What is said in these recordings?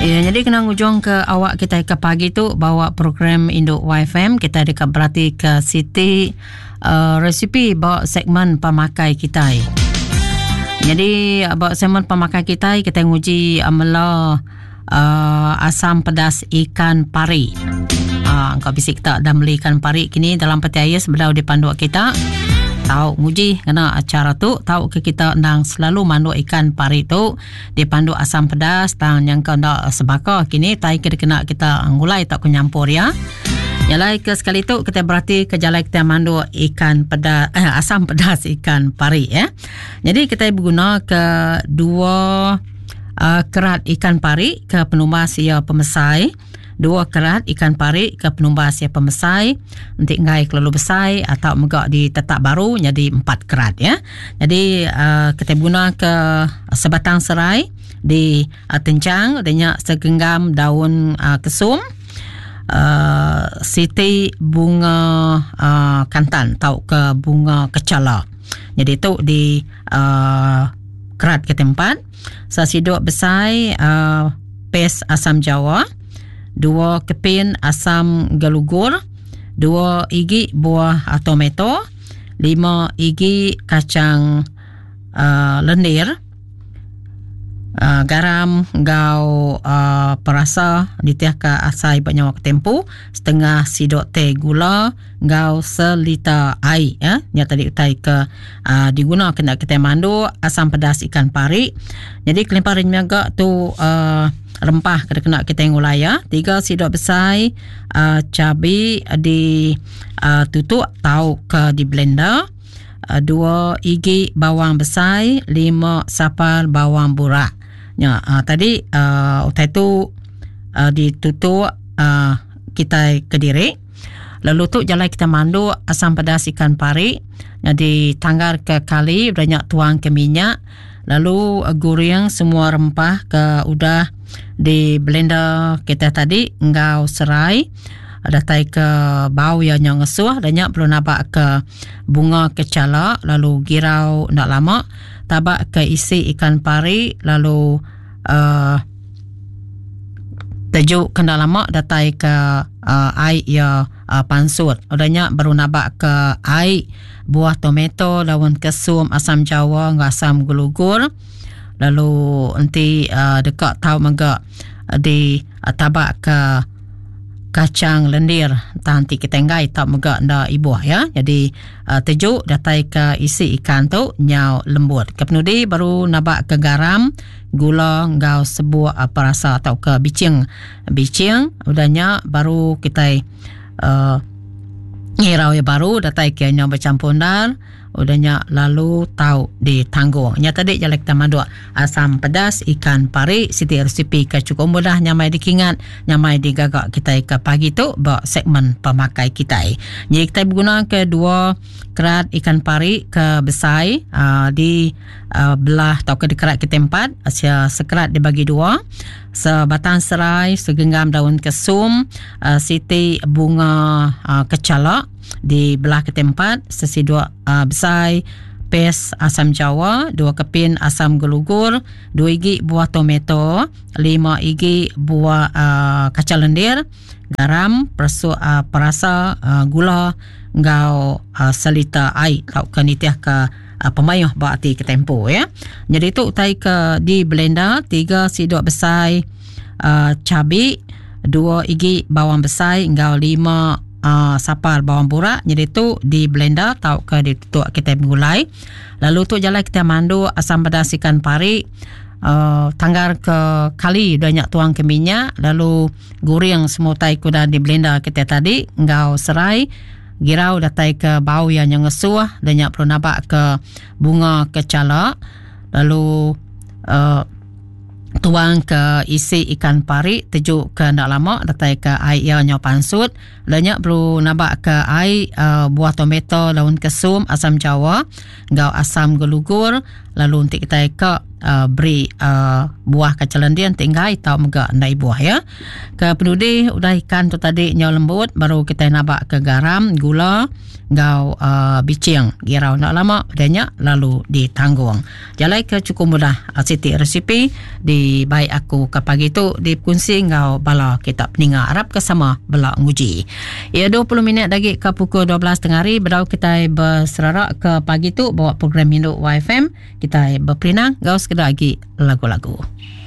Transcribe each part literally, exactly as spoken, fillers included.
Ya, jadi kena ngujung ke awak kita ke pagi tu bawa program Indo Y F M. Kita dekat berarti ke Siti uh, resipi bawa segmen pemakai kita. Jadi bawa segmen pemakai kita kita nguji amala uh, asam pedas ikan pari. Ah, uh, engkau bisik tak dah beli ikan pari kini dalam peti air sebelah di panduak kita. Tahu nguji kena acara tu tahu ke kita nang selalu mandu ikan pari tu dipandu asam pedas tang yang kena sebaka kini tai kena kena kita ngulai tak kenyampur ya. Yalai ke sekali tu kita berarti ke jalai kita mandu ikan pedas eh, asam pedas ikan pari ya. Jadi kita berguna ke dua uh, kerat ikan pari ke penumbas ia pemesai. Dua kerat ikan pari ke penumbas ya pemesai nanti ngai kelalu besai atau megak di tetap baru jadi empat kerat ya. Jadi uh, kita guna ke sebatang serai di uh, tencang adanya segenggam daun uh, kesum uh, siti bunga uh, kantan atau ke bunga kecala. Jadi itu di uh, kerat ke tempat sasidok besai uh, pes asam jawa, dua kepin asam galugur, dua igi buah tomato, lima igi kacang uh, lendir, uh, garam gau uh, perasa ditiah ke asai banyak waktu tempu, setengah sidok teh gula gau seliter air ya. Nya tadi utai ke uh, diguna kena kita mandu asam pedas ikan pari. Jadi kelimparin miaga tu uh, rempah kena kena kita ngulai ya. Tiga sidok besar uh, cabai di uh, tutuk tahu ke di blender. Uh, dua igi bawang besar, lima sapal bawang borak. Ya, uh, tadi uh, utai tu uh, ditutuk uh, kita kediri. Lalu tu jalai kita mandu asam pedas ikan pari. Jadi tanggar ke kali banyak tuang ke minyak. Lalu uh, goreng semua rempah ke udah di blender kita tadi engkau serai ada tai ke bau yang ngesuh banyak perlu nampak ke bunga kecala lalu girau nak lama tabak ke isi ikan pari lalu uh, tajuk kena lama datai ke uh, air ya uh, pansut adanya baru nampak ke air buah tomato daun kesum asam jawa asam gulugur. Lalu nanti uh, dekat tahu megak uh, di uh, tabak ke kacang lendir nanti kita ngai tak megak nda ibu ya. Jadi uh, tejuk datai ke isi ikan tu nyau lembut. Kepenudi baru nabak ke garam, gula, ngau sebuah uh, perasa atau ke bicing. Bicing udahnya baru kita uh, ngirau ya baru datai ke nyau bercampur dar. Udahnya lalu tahu di tanggung. Nya tadi jalek tamadu asam pedas ikan pari siti resipi ke cukup mudah nyamai dikingat nyamai digagak kita ke pagi tu bawa segmen pemakai kita. Jadi kita guna ke dua kerat ikan pari ke besar uh, di uh, belah atau ke kerat ke tempat asia sekerat dibagi dua. Sebatang serai, segenggam daun kesum, uh, siti bunga uh, kecala di belah ke tempat, sesidua uh, besar pes asam jawa, dua kepin asam gelugur, dua igi buah tomato, lima igi buah uh, kacang lendir, garam, persu, uh, perasa, uh, gula, ngau uh, seliter air, kau kenitiah ke Uh, pemayuh bakti ke tempo ya. Jadi tu utai ke di blender tiga sidok besar uh, cabai, dua igi bawang besar hingga lima uh, sapal bawang borak. Jadi tu di blender tahu ke ditutuk kita gulai. Lalu tu jalan kita mandu asam pedas ikan pari. Uh, tanggar ke kali banyak tuang ke minyak lalu goreng semua tai kuda di blender kita tadi engkau serai girau datai ke bau yang ngesuh dan yang perlu nampak ke bunga kecala lalu uh, tuang ke isi ikan pari tejuk ke nak lama datai ke air yang pansut dan yang perlu nampak ke air uh, buah tomato daun kesum asam jawa gau asam gelugur lalu untuk kita ke uh, beri uh, buah kacalan dia tinggai tau mega ndai buah ya. Ke pendudi udah ikan tu tadi nyau lembut, baru kita nabak ke garam, gula, ngau uh, bicing girau nak lama adanya lalu ditanggung. Jalai ke cukup mudah uh, Siti resipi di baik aku ke pagi tu dikongsi ngau bala kita peninga Arab ke sama bala nguji. Ya dua puluh minit lagi ke pukul dua belas tengah hari berdau kita berserarak ke pagi tu bawa program Induk Y F M. Kita berperinang ngau sekedar lagi lagu-lagu.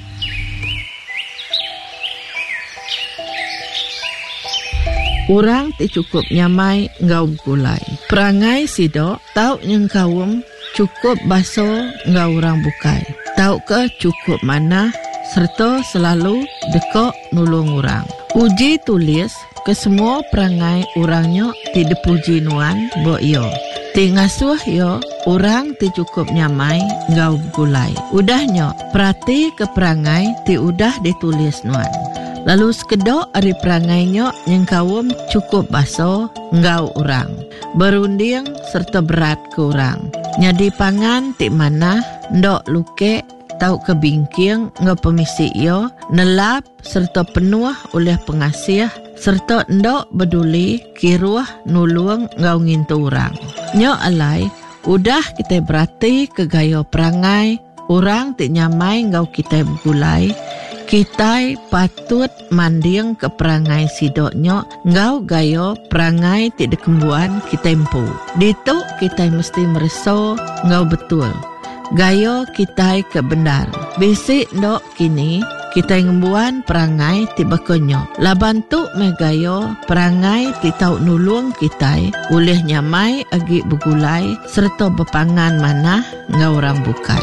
Orang ti cukup nyamai ngau gulai. Perangai sidok tau nyeng kawum cukup baso ngau orang bukai. Tau ke cukup mana serta selalu dekok nulung orang. Uji tulis ke semua perangai orangnya ti depuji nuan bo yo. Ti ngasuh yo orang ti cukup nyamai ngau gulai. Udahnya perhati ke perangai ti udah ditulis nuan. Lalu sekedok ari perangainya yang kawum cukup baso ngau orang. Berunding serta berat ke orang. Nyadi pangan ti mana ndok luke tau kebingking ngau pemisi yo nelap serta penuh oleh pengasih serta ndok beduli kiruah nulung ngau ngintu orang. Nyo alai udah kita berarti ke gaya perangai orang ti nyamai ngau kita bergulai. Kita patut manding ke perangai sidoknya ngau gayo perangai tidak kembuan kita empu. Ditu kita mesti mereso ngau betul. Gayo kita ke benar. Besi ndok kini kita ngembuan perangai tiba konyo. Laban tu me gayo perangai ti tau nulung kita oleh nyamai agi begulai serta bepangan mana ngau orang bukai.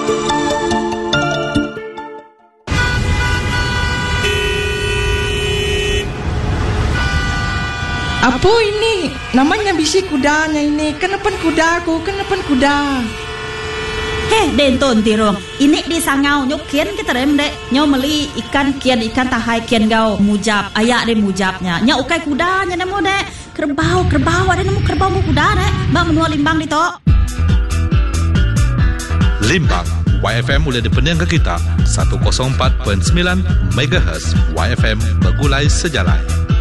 Apa ini? Namanya bisi kudanya ini. Kenapa kudaku? Kenapa kuda? Heh, denton tirong. Ini di sangau nyok kian kita rem dek. Nyok meli ikan kian ikan tahai kian gau mujab. Ayak de mujabnya. Nyok ukai kudanya nemu dek. Kerbau kerbau ada nemu kerbau mu kuda dek. Mbak menua limbang di tok. Limbang Y F M boleh dipening ke kita seratus empat perpuluhan sembilan megahertz. Y F M bergulai sejalan.